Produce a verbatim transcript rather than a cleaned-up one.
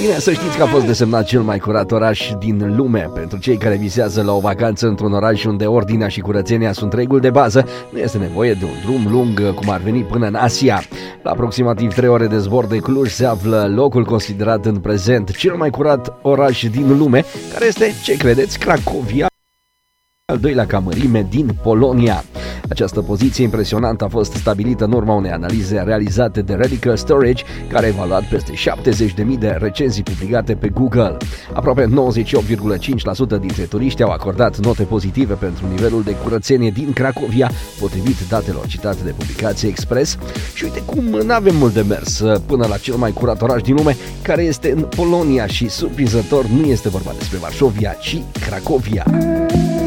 bine, să știți că a fost desemnat cel mai curat oraș din lume. Pentru cei care visează la o vacanță într-un oraș unde ordinea și curățenia sunt reguli de bază, nu este nevoie de un drum lung cum ar veni până în Asia. La aproximativ trei ore de zbor de Cluj se află locul considerat în prezent cel mai curat oraș din lume, care este, ce credeți, Cracovia, al doilea ca mărime din Polonia. Această poziție impresionantă a fost stabilită în urma unei analize realizate de Radical Storage, care a evaluat peste șaptezeci de mii de recenzii publicate pe Google. Aproape nouăzeci și opt virgulă cinci la sută dintre turiști au acordat note pozitive pentru nivelul de curățenie din Cracovia, potrivit datelor citate de publicație Express. Și uite cum n-avem mult de mers până la cel mai curat oraș din lume, care este în Polonia și, surprinzător, nu este vorba despre Varșovia, ci Cracovia.